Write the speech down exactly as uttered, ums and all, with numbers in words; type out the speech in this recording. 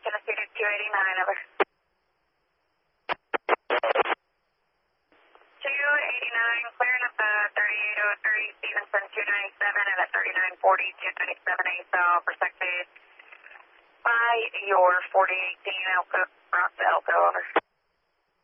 Tennessee to two eighty-nine, over. two eighty-nine, clearing up the thirty-eight oh three, Stevenson two ninety-seven, and at thirty-nine forty, two ninety-seven A south, protected by your forty eighteen Elko, Elko, over.